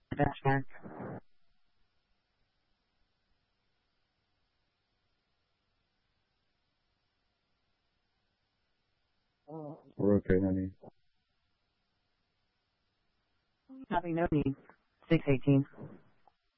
Benchmark. We're okay, honey. Copy, no need. 618.